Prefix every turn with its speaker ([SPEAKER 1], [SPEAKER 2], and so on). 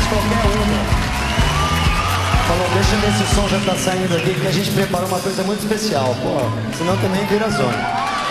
[SPEAKER 1] faz qualquer uma. Falou, deixa eu ver se o som já tá saindo aqui, que a gente preparou uma coisa muito especial, pô, senão também vira zona.